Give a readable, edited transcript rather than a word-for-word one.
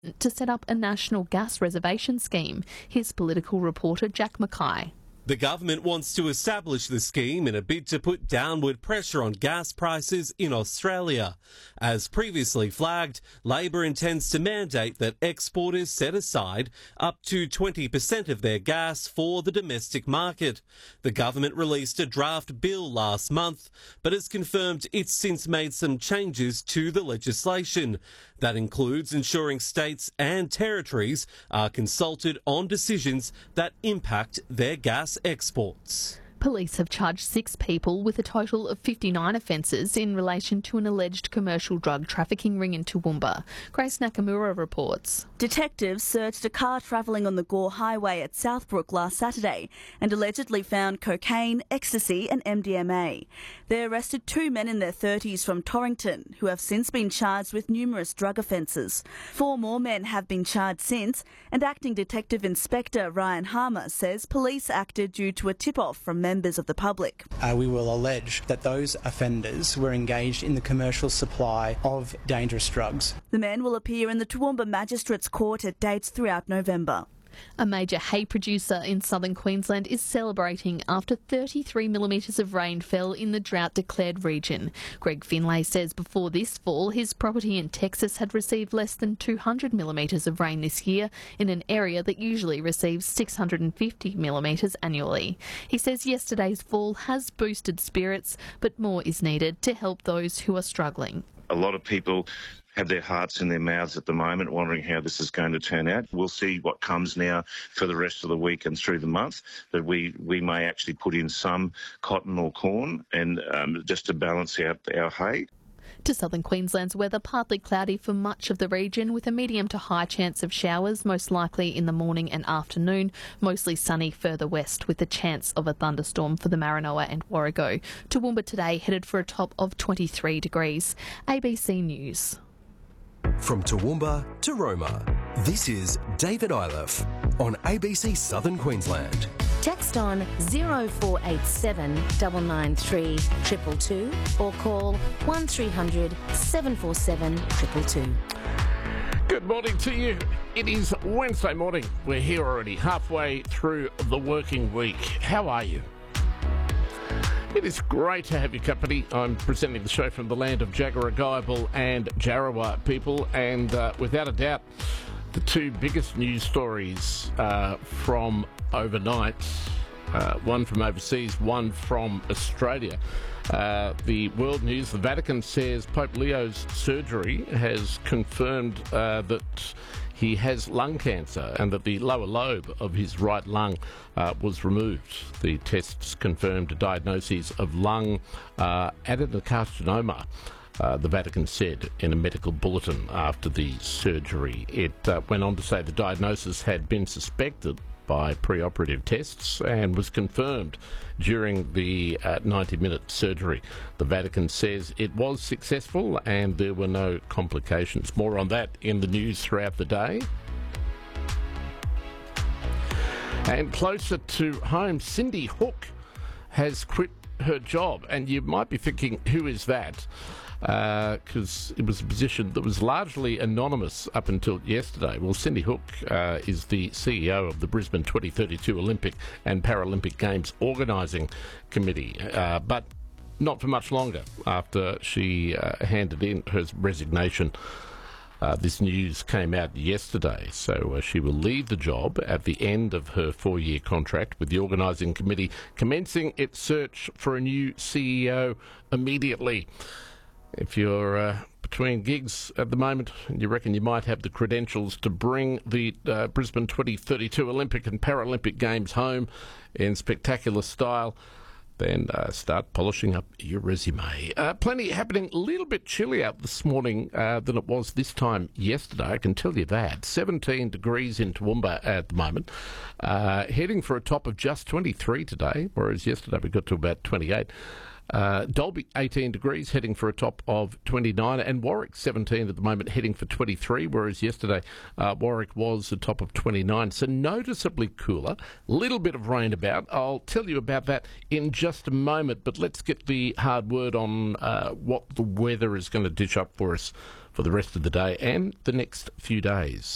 to set up a national gas reservation scheme. Here's political reporter Jack Mackay. The government wants to establish the scheme in a bid to put downward pressure on gas prices in Australia. As previously flagged, Labor intends to mandate that exporters set aside up to 20% of their gas for the domestic market. The government released a draft bill last month, but has confirmed it's since made some changes to the legislation. That includes ensuring states and territories are consulted on decisions that impact their gas exports. Police have charged 6 people with a total of 59 offences in relation to an alleged commercial drug trafficking ring in Toowoomba. Grace Nakamura reports. Detectives searched a car travelling on the Gore Highway at Southbrook last Saturday and allegedly found cocaine, ecstasy and MDMA. They arrested 2 men in their 30s from Torrington who have since been charged with numerous drug offences. 4 more men have been charged since, and Acting Detective Inspector Ryan Harmer says police acted due to a tip-off from members of the public. We will allege that those offenders were engaged in the commercial supply of dangerous drugs. The men will appear in the Toowoomba Magistrates Court at dates throughout November. A major hay producer in southern Queensland is celebrating after 33 millimetres of rain fell in the drought-declared region. Greg Finlay says before this fall, his property in Texas had received less than 200 millimetres of rain this year in an area that usually receives 650 millimetres annually. He says yesterday's fall has boosted spirits, but more is needed to help those who are struggling. A lot of people have their hearts in their mouths at the moment, wondering how this is going to turn out. We'll see what comes now for the rest of the week and through the month, that we may actually put in some cotton or corn and just to balance out our hay. To southern Queensland's weather, partly cloudy for much of the region with a medium to high chance of showers, most likely in the morning and afternoon. Mostly sunny further west with the chance of a thunderstorm for the Maranoa and Warrego. Toowoomba today headed for a top of 23 degrees. ABC News. From Toowoomba to Roma, this is David Iliff on ABC Southern Queensland. Text on 0487 993 222 or call 1300 747 222. Good morning to you. It is Wednesday morning. We're here already halfway through the working week. How are you? It is great to have your company. I'm presenting the show from the land of Jaggaragoyable and Jarrawa people, and without a doubt, the 2 biggest news stories from overnight, one from overseas, one from Australia. The world news, the Vatican says Pope Leo's surgery has confirmed that he has lung cancer and that the lower lobe of his right lung was removed. The tests confirmed diagnoses of lung adenocarcinoma, the Vatican said in a medical bulletin after the surgery. It went on to say the diagnosis had been suspected by preoperative tests and was confirmed during the 90-minute surgery. The Vatican says it was successful and there were no complications. More on that in the news throughout the day. And closer to home, Cindy Hook has quit her job, and you might be thinking, who is that? Because it was a position that was largely anonymous up until yesterday. Well, Cindy Hook is the CEO of the Brisbane 2032 Olympic and Paralympic Games Organising Committee, but not for much longer after she handed in her resignation. This news came out yesterday, so she will leave the job at the end of her 4-year contract, with the organising committee commencing its search for a new CEO immediately. If you're between gigs at the moment and you reckon you might have the credentials to bring the Brisbane 2032 Olympic and Paralympic Games home in spectacular style, then start polishing up your resume. Plenty happening. A little bit chilly out this morning than it was this time yesterday, I can tell you that. 17 degrees in Toowoomba at the moment. Heading for a top of just 23 today, whereas yesterday we got to about 28. Dalby 18 degrees, heading for a top of 29, and Warwick 17 at the moment, heading for 23, whereas yesterday Warwick was a top of 29, so noticeably cooler. Little bit of rain about. I'll tell you about that in just a moment, but let's get the hard word on what the weather is going to dish up for us for the rest of the day and the next few days.